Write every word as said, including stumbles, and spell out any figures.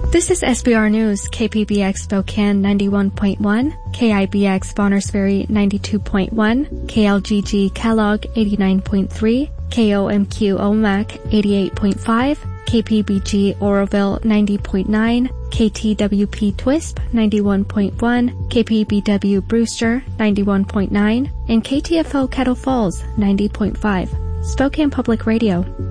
This is S B R News, K P B X Spokane ninety-one point one, K I B X Bonners Ferry ninety-two point one, K L G G Kellogg eighty-nine point three, K O M Q Omak eighty-eight point five, K P B G Oroville ninety point nine, K T W P Twisp ninety-one point one, K P B W Brewster ninety-one point nine, and K T F O Kettle Falls ninety point five. Spokane Public Radio.